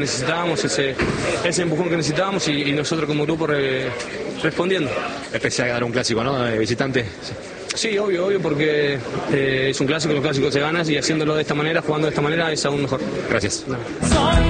Necesitábamos ese empujón que necesitábamos y nosotros como grupo respondiendo. Especial ganar un clásico, ¿no? Visitante. Sí, obvio, porque es un clásico, los clásicos se ganan y haciéndolo de esta manera, jugando de esta manera es aún mejor. Gracias. No.